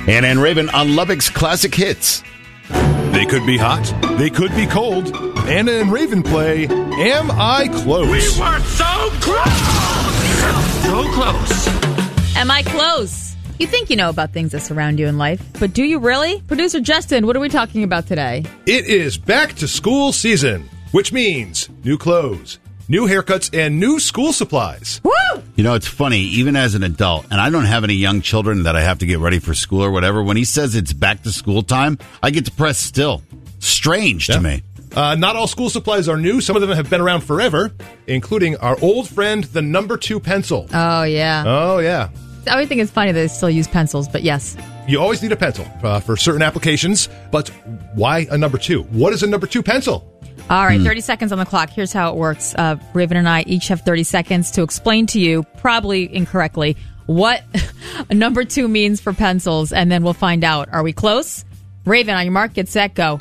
Anna and Raven on Lubbock's Classic Hits. They could be hot. They could be cold. Anna and Raven play Am I Close? We were so close! So close. Am I close? You think you know about things that surround you in life, but do you really? Producer Justin, what are we talking about today? It is back to school season, which means new clothes, new haircuts, and new school supplies. Woo! You know, it's funny, even as an adult, and I don't have any young children that I have to get ready for school or whatever, when he says it's back to school time, I get to press still. Strange to me. Not all school supplies are new. Some of them have been around forever, including our old friend, the number 2 pencil. Oh, yeah. Oh, yeah. I always think it's funny that they still use pencils, but yes. You always need a pencil for certain applications, but why a number 2? What is a number 2 pencil? All right, 30 seconds on the clock. Here's how it works. Raven and I each have 30 seconds to explain to you, probably incorrectly, what a number 2 means for pencils, and then we'll find out. Are we close? Raven, on your mark, get set, go.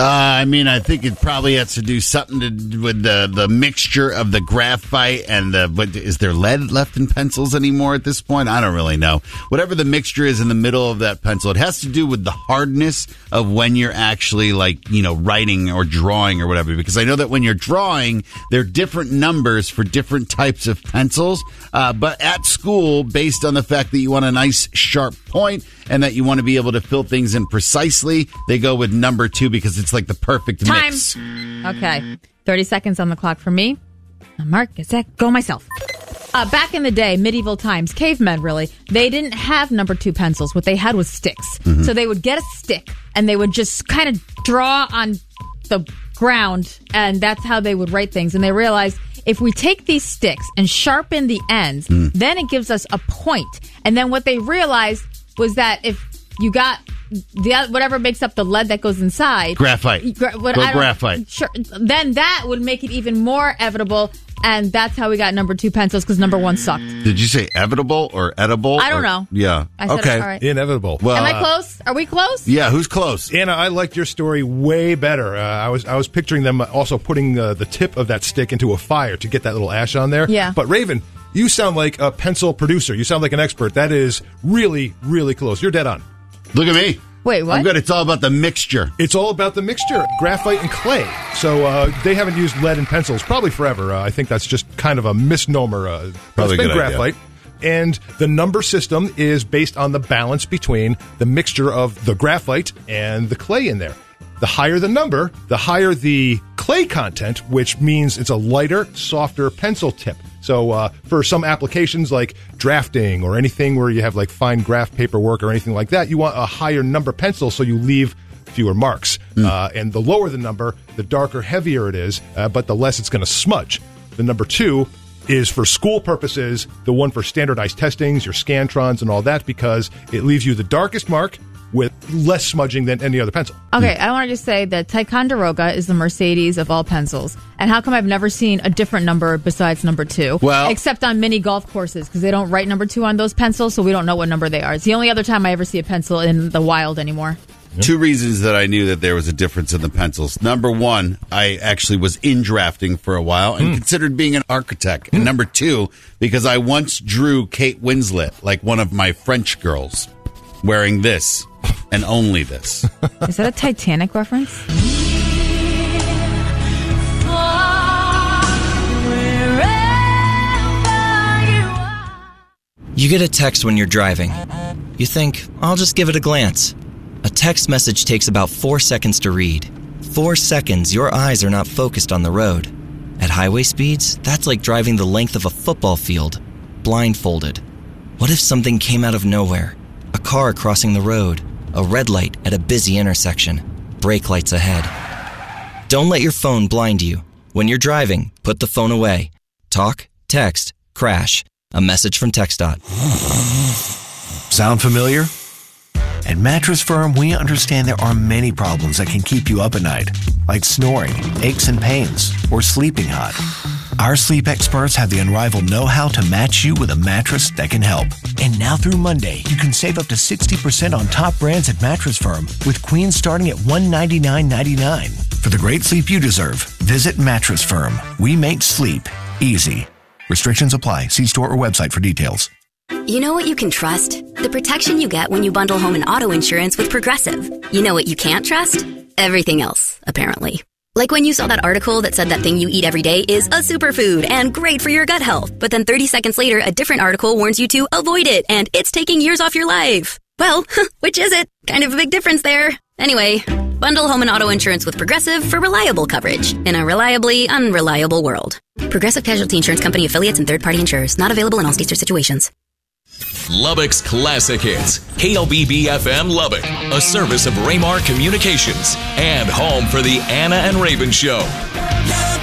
I think it probably has to do something with the mixture of the graphite and but is there lead left in pencils anymore at this point? I don't really know. Whatever the mixture is in the middle of that pencil, it has to do with the hardness of when you're actually writing or drawing or whatever. Because I know that when you're drawing, there are different numbers for different types of pencils. But at school, based on the fact that you want a nice sharp point and that you want to be able to fill things in precisely, they go with number 2 because it's like the perfect mix. Okay. 30 seconds on the clock for me. Mark, get set, go myself. Back in the day, medieval times, cavemen really, they didn't have number 2 pencils. What they had was sticks. So they would get a stick and they would just kind of draw on the ground, and that's how they would write things. And they realized if we take these sticks and sharpen the ends, then it gives us a point. And then what they realized was that if you got whatever makes up the lead that goes inside, graphite, graphite. Sure, then that would make it even more evitable, and that's how we got number 2 pencils because number 1 sucked. Did you say evitable or edible? I don't know. Yeah. I said okay. All right. Inevitable. Well, am I close? Are we close? Yeah. Who's close? Anna, I liked your story way better. I was picturing them also putting the tip of that stick into a fire to get that little ash on there. Yeah. But Raven, you sound like a pencil producer. You sound like an expert. That is really, really close. You're dead on. Look at me. Wait, what? I'm good. It's all about the mixture. It's all about the mixture, graphite and clay. So they haven't used lead in pencils probably forever. I think that's just kind of a misnomer. Probably it's been a good graphite. Idea. And the number system is based on the balance between the mixture of the graphite and the clay in there. The higher the number, the higher the clay content, which means it's a lighter, softer pencil tip. So for some applications like drafting or anything where you have like fine graph paperwork or anything like that, you want a higher number pencil so you leave fewer marks. And the lower the number, the darker, heavier it is, but the less it's going to smudge. The number 2 is for school purposes, the one for standardized testings, your Scantrons and all that, because it leaves you the darkest mark with less smudging than any other pencil. Okay, I want to just say that Ticonderoga is the Mercedes of all pencils. And how come I've never seen a different number besides number 2? Well, except on mini golf courses, because they don't write number 2 on those pencils, so we don't know what number they are. It's the only other time I ever see a pencil in the wild anymore. 2 reasons that I knew that there was a difference in the pencils. Number 1, I actually was in drafting for a while and considered being an architect. And number 2, because I once drew Kate Winslet, like one of my French girls, wearing this and only this. Is that a Titanic reference? You get a text when you're driving. You think, I'll just give it a glance. A text message takes about 4 seconds to read. 4 seconds, your eyes are not focused on the road. At highway speeds, that's like driving the length of a football field, blindfolded. What if something came out of nowhere? A car crossing the road, a red light at a busy intersection, brake lights ahead. Don't let your phone blind you. When you're driving, put the phone away. Talk, text, crash. A message from TxDOT. Sound familiar? At Mattress Firm, we understand there are many problems that can keep you up at night, like snoring, aches and pains, or sleeping hot. Our sleep experts have the unrivaled know-how to match you with a mattress that can help. And now through Monday, you can save up to 60% on top brands at Mattress Firm, with queens starting at $199.99. For the great sleep you deserve, visit Mattress Firm. We make sleep easy. Restrictions apply. See store or website for details. You know what you can trust? The protection you get when you bundle home and auto insurance with Progressive. You know what you can't trust? Everything else, apparently. Like when you saw that article that said that thing you eat every day is a superfood and great for your gut health, but then 30 seconds later, a different article warns you to avoid it and it's taking years off your life. Well, which is it? Kind of a big difference there. Anyway, bundle home and auto insurance with Progressive for reliable coverage in a reliably unreliable world. Progressive Casualty Insurance Company affiliates and third-party insurers. Not available in all states or situations. Lubbock's Classic Hits, KLBB-FM Lubbock, a service of Raymar Communications, and home for the Anna and Raven Show.